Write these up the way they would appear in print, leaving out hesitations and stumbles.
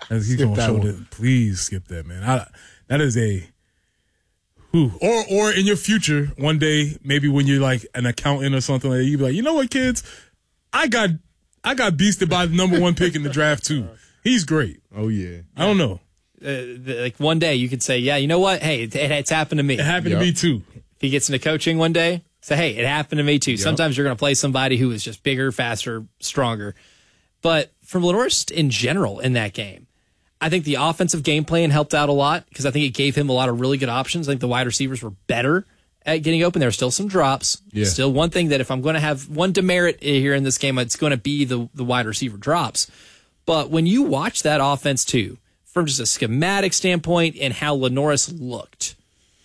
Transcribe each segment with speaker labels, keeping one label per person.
Speaker 1: As he's gonna show that. Please skip that, man. That is a. Or in your future, one day, maybe when you're like an accountant or something like that, you be like, you know what, kids, I got beasted by the number 1 pick in the draft too. He's great.
Speaker 2: Oh yeah.
Speaker 1: I don't know.
Speaker 3: Like one day you could say, yeah, you know what? Hey, it's happened to me.
Speaker 1: It happened to me too.
Speaker 3: If he gets into coaching one day, say, hey, it happened to me too. Yep. Sometimes you're going to play somebody who is just bigger, faster, stronger. But from LaNorris in general in that game, I think the offensive game plan helped out a lot because I think it gave him a lot of really good options. I think the wide receivers were better at getting open. There were still some drops. Yeah. Still one thing that if I'm going to have one demerit here in this game, it's going to be the wide receiver drops. But when you watch that offense too, from just a schematic standpoint and how LaNorris looked,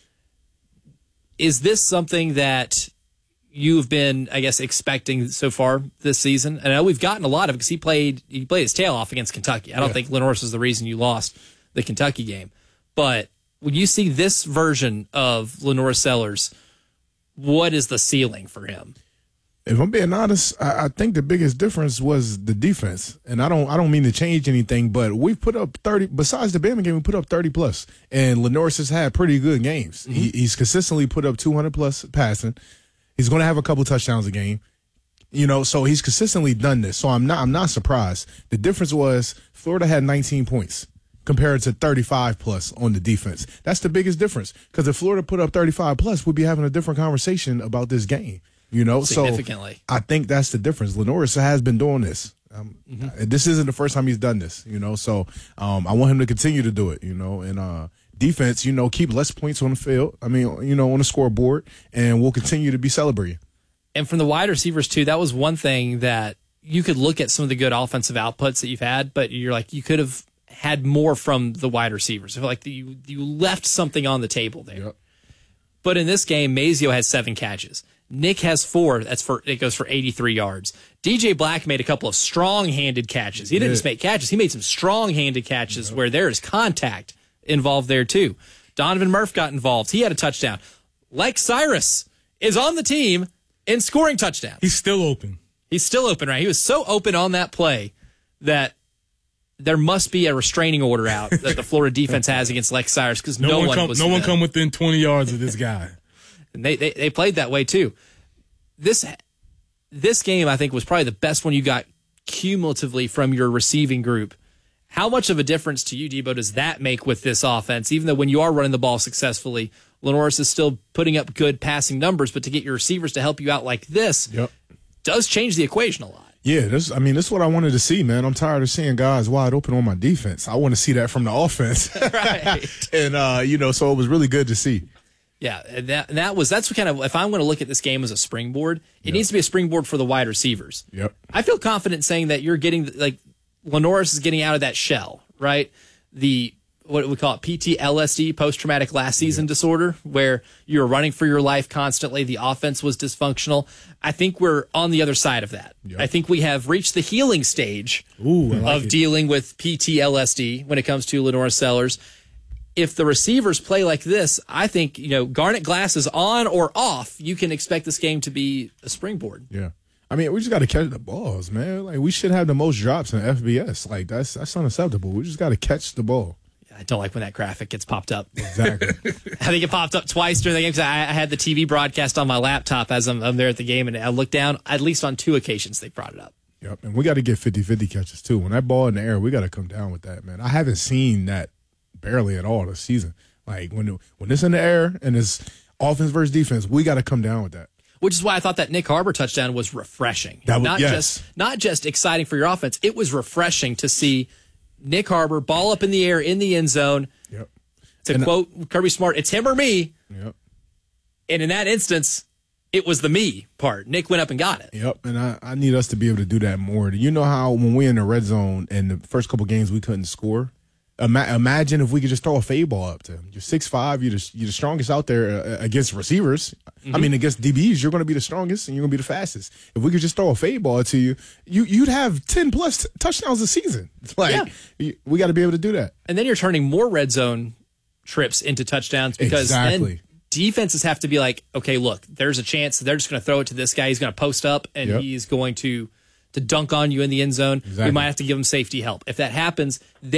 Speaker 3: is this something that you've been, I guess, expecting so far this season? I know we've gotten a lot of it because he played his tail off against Kentucky. I don't think LaNorris is the reason you lost the Kentucky game. But when you see this version of LaNorris Sellers, what is the ceiling for him?
Speaker 2: If I'm being honest, I think the biggest difference was the defense. And I don't mean to change anything, but we've put up 30, besides the Bama game, we put up 30 plus. And LaNorris has had pretty good games. Mm-hmm. He's consistently put up 200 plus passing. He's going to have a couple touchdowns a game. You know, so he's consistently done this. So I'm not surprised. The difference was Florida had 19 points compared to 35 plus on the defense. That's the biggest difference. Because if Florida put up 35 plus, we'd be having a different conversation about this game. You know,
Speaker 3: significantly.
Speaker 2: So I think that's the difference. LaNorris has been doing this. This isn't the first time he's done this, you know. So I want him to continue to do it, you know. And defense, you know, keep less points on the field. I mean, you know, on the scoreboard, and we'll continue to be celebrating.
Speaker 3: And from the wide receivers, too, that was one thing that you could look at some of the good offensive outputs that you've had, but you're like, you could have had more from the wide receivers. I feel like you left something on the table there. Yep. But in this game, Mazio has 7 catches. Nick has 4. It goes for 83 yards. DJ Black made a couple of strong-handed catches. He didn't just make catches. He made some strong-handed catches where there is contact involved there, too. Donovan Murph got involved. He had a touchdown. Lex Cyrus is on the team in scoring touchdowns.
Speaker 1: He's still open.
Speaker 3: He's still open, right? He was so open on that play that there must be a restraining order out that the Florida defense has against Lex Cyrus because no one
Speaker 1: come within 20 yards of this guy.
Speaker 3: And they played that way too. This game, I think, was probably the best one you got cumulatively from your receiving group. How much of a difference to you, Debo, does that make with this offense? Even though when you are running the ball successfully, LaNorris is still putting up good passing numbers, but to get your receivers to help you out like this does change the equation a lot.
Speaker 2: Yeah, this is what I wanted to see, man. I'm tired of seeing guys wide open on my defense. I want to see that from the offense.
Speaker 3: Right.
Speaker 2: And, you know, so it was really good to see.
Speaker 3: Yeah, that's kind of, if I'm going to look at this game as a springboard, it needs to be a springboard for the wide receivers.
Speaker 2: Yep.
Speaker 3: I feel confident saying that you're getting, like, LaNorris is getting out of that shell, right? What we call it, PTLSD, post-traumatic last season disorder, where you're running for your life constantly. The offense was dysfunctional. I think we're on the other side of that. Yep. I think we have reached the healing stage of dealing with PTLSD when it comes to LaNorris Sellers. If the receivers play like this, I think, you know, Garnet glasses on or off, you can expect this game to be a springboard.
Speaker 2: Yeah. I mean, we just got to catch the balls, man. Like, we should have the most drops in FBS. Like, that's unacceptable. We just got to catch the ball.
Speaker 3: I don't like when that graphic gets popped up.
Speaker 2: Exactly.
Speaker 3: I think it popped up twice during the game because I had the TV broadcast on my laptop as I'm there at the game, and I looked down. At least on 2 occasions, they brought it up.
Speaker 2: Yep, and we got to get 50-50 catches, too. When that ball in the air, we got to come down with that, man. I haven't seen that barely at all this season. Like, when it's in the air and it's offense versus defense, we got to come down with that.
Speaker 3: Which is why I thought that Nick Harbor touchdown was refreshing. Not just exciting for your offense. It was refreshing to see Nick Harbor, ball up in the air in the end zone.
Speaker 2: Yep.
Speaker 3: To quote Kirby Smart, it's him or me.
Speaker 2: Yep.
Speaker 3: And in that instance, it was the me part. Nick went up and got it.
Speaker 2: Yep. And I need us to be able to do that more. You know how when we're in the red zone and the first couple games we couldn't score? Imagine if we could just throw a fade ball up to him. You're 6'5", you're the strongest out there against receivers. Mm-hmm. I mean, against DBs, you're going to be the strongest and you're going to be the fastest. If we could just throw a fade ball to you, you'd have 10 plus touchdowns a season. Like, we got to be able to do that.
Speaker 3: And then you're turning more red zone trips into touchdowns because then defenses have to be like, okay, look, there's a chance that they're just going to throw it to this guy. He's going to post up and he's going to dunk on you in the end zone. Exactly. We might have to give him safety help. If that happens,